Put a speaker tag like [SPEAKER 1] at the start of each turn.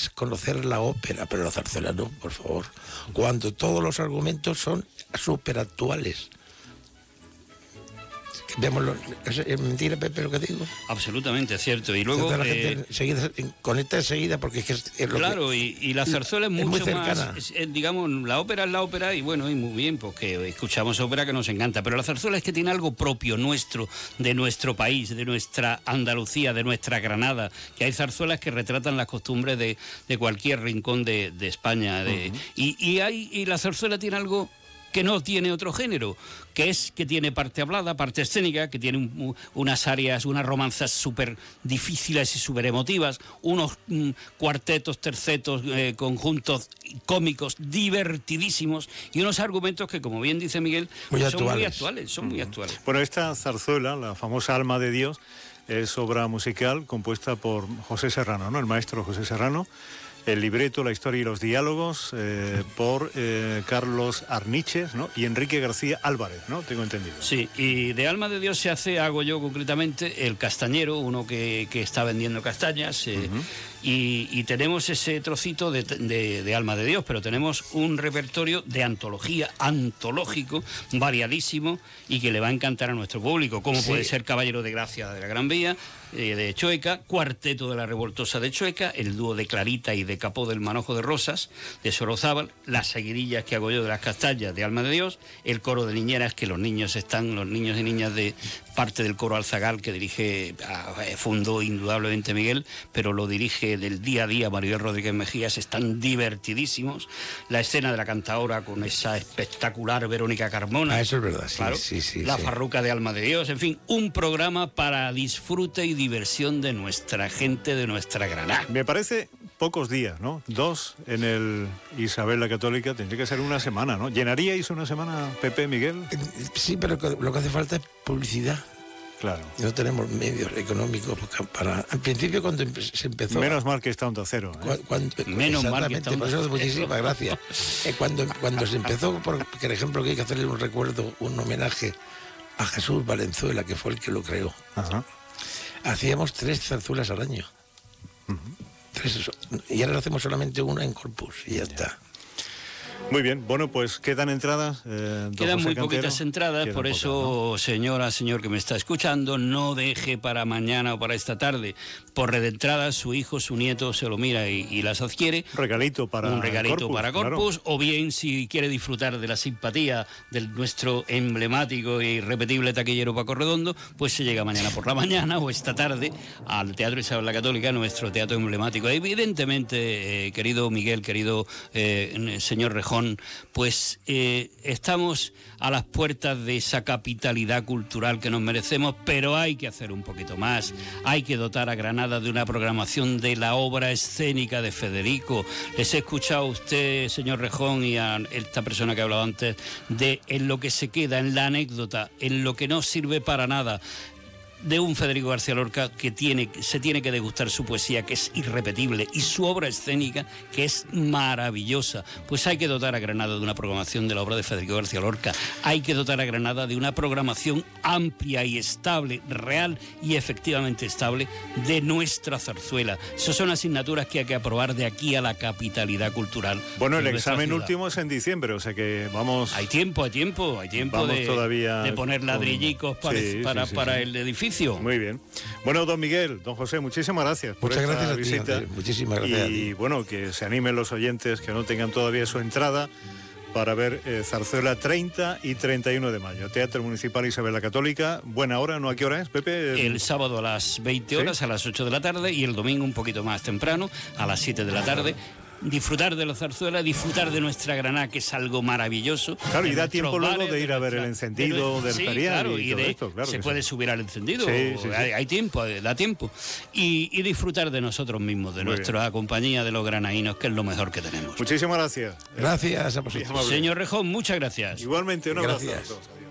[SPEAKER 1] es conocer la ópera, pero la zarzuela no, por favor. Cuando todos los argumentos son súper actuales. ¿Es mentira, Pepe, lo que digo?
[SPEAKER 2] Absolutamente cierto. Y luego
[SPEAKER 1] la gente conecta enseguida porque es lo
[SPEAKER 2] claro,
[SPEAKER 1] que,
[SPEAKER 2] y la zarzuela es mucho
[SPEAKER 1] muy cercana.
[SPEAKER 2] más, digamos, la ópera es la ópera y bueno, y muy bien, porque escuchamos ópera que nos encanta, pero la zarzuela es que tiene algo propio nuestro, de nuestro país, de nuestra Andalucía, de nuestra Granada, que hay zarzuelas que retratan las costumbres de cualquier rincón de España. Y la zarzuela tiene algo que no tiene otro género, que es que tiene parte hablada, parte escénica, que tiene unas áreas, unas romanzas súper difíciles y súper emotivas, unos cuartetos, tercetos, conjuntos cómicos divertidísimos y unos argumentos que, como bien dice Miguel, son muy actuales.
[SPEAKER 3] Bueno, esta zarzuela, la famosa Alma de Dios, es obra musical compuesta por José Serrano, ¿no? El maestro José Serrano. El libreto, la historia y los diálogos por Carlos Arniches, ¿no? Y Enrique García Álvarez, ¿no? Tengo entendido.
[SPEAKER 2] Sí, y de Alma de Dios hago yo concretamente el castañero, uno que está vendiendo castañas, y tenemos ese trocito de Alma de Dios, pero tenemos un repertorio de antológico, variadísimo, y que le va a encantar a nuestro público, como puede ser Caballero de Gracia de la Gran Vía, de Chueca, Cuarteto de la Revoltosa de Chueca, el dúo de Clarita y de Capó del Manojo de Rosas, de Sorozábal, las seguidillas que hago yo de las castañas de Alma de Dios, el coro de niñeras, que los niños y niñas de parte del coro Alzagal, que fundó indudablemente Miguel, pero lo dirige del día a día Maribel Rodríguez Mejías, están divertidísimos. La escena de la cantaora con esa espectacular Verónica Carmona.
[SPEAKER 1] Eso es verdad, sí,
[SPEAKER 2] claro,
[SPEAKER 1] sí.
[SPEAKER 2] La farruca de Alma de Dios, en fin, un programa para disfrute y diversión de nuestra gente, de nuestra Granada.
[SPEAKER 3] Me parece pocos días, ¿no? 2 en el Isabel la Católica, tendría que ser una semana, ¿no? ¿Llenaríais una semana, Pepe, Miguel?
[SPEAKER 1] Sí, pero lo que hace falta es publicidad.
[SPEAKER 3] Claro.
[SPEAKER 1] No tenemos medios económicos para... Al principio, cuando se empezó...
[SPEAKER 3] Menos mal que está Onda Cero.
[SPEAKER 2] Menos mal que está Onda Cero.
[SPEAKER 1] Muchísimas gracias. Cuando se empezó, por ejemplo, que hay que hacerle un recuerdo, un homenaje a Jesús Valenzuela, que fue el que lo creó.
[SPEAKER 3] Ajá.
[SPEAKER 1] Hacíamos 3 zarzuelas al año. 3, y ahora hacemos solamente una en Corpus y ya está.
[SPEAKER 3] Muy bien, bueno, pues quedan entradas.
[SPEAKER 2] Quedan muy poquitas entradas, por eso, ¿no? Señor que me está escuchando, no deje para mañana o para esta tarde por red de entradas, su hijo, su nieto se lo mira y las adquiere.
[SPEAKER 3] Un regalito para
[SPEAKER 2] Corpus,
[SPEAKER 3] claro.
[SPEAKER 2] O bien si quiere disfrutar de la simpatía de nuestro emblemático e irrepetible taquillero Paco Redondo, pues se llega mañana por la mañana o esta tarde al Teatro Isabel la Católica, nuestro teatro emblemático. Evidentemente, querido Miguel, querido señor Rejón, pues estamos a las puertas de esa capitalidad cultural que nos merecemos, pero hay que hacer un poquito más. Hay que dotar a Granada de una programación de la obra escénica de Federico. Les he escuchado a usted, señor Rejón, y a esta persona que ha hablado antes, de en lo que se queda, en la anécdota, en lo que no sirve para nada, de un Federico García Lorca que se tiene que degustar su poesía, que es irrepetible, y su obra escénica, que es maravillosa. Pues hay que dotar a Granada de una programación de la obra de Federico García Lorca. Hay que dotar a Granada de una programación amplia y estable, real y efectivamente estable, de nuestra zarzuela. Esas son asignaturas que hay que aprobar de aquí a la capitalidad cultural.
[SPEAKER 3] Bueno, el examen último es en diciembre, o sea que vamos...
[SPEAKER 2] Hay tiempo de poner ladrillicos para el edificio.
[SPEAKER 3] Muy bien. Bueno, don Miguel, don José, muchísimas gracias por esta visita.
[SPEAKER 1] Muchísimas gracias.
[SPEAKER 3] Y bueno, que se animen los oyentes que no tengan todavía su entrada para ver zarzuela 30 y 31 de mayo. Teatro Municipal Isabel la Católica. Buena hora, ¿no? ¿A qué hora es, Pepe?
[SPEAKER 2] El sábado a las 20 horas, ¿sí? A las 8 de la tarde, y el domingo un poquito más temprano, a las 7 de la tarde. Disfrutar de la zarzuela, disfrutar de nuestra Granada, que es algo maravilloso.
[SPEAKER 3] Claro, y da tiempo luego de ir a ver el encendido del ferial, claro, y todo esto. Claro, se
[SPEAKER 2] puede subir al encendido, hay tiempo, da tiempo. Y disfrutar de nosotros mismos, de nuestra compañía, de los granadinos, que es lo mejor que tenemos.
[SPEAKER 3] Muchísimas gracias.
[SPEAKER 1] Gracias a vosotros.
[SPEAKER 2] Señor Rejón, muchas gracias.
[SPEAKER 3] Igualmente, un abrazo.
[SPEAKER 1] Gracias.